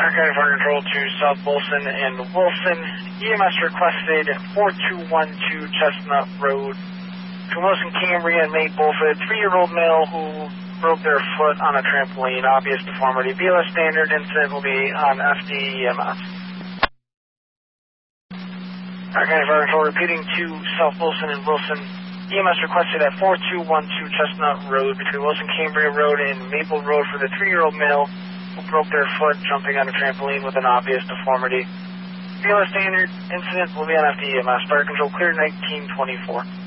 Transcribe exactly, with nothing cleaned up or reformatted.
County Fire Control to South Wilson and Wilson. E M S requested four two one two Chestnut Road to Wilson, Cambria, and Maple for a three-year-old male who broke their foot on a trampoline. Obvious deformity. B L S standard incident will be on F D E M S. County Fire Control repeating to South Wilson and Wilson. E M S requested at four two one two Chestnut Road between Wilson, Cambria Road and Maple Road for the three-year-old male who broke their foot jumping on a trampoline with an obvious deformity. B L S standard incident will be on F D E M S. Fire Control clear nineteen twenty-four.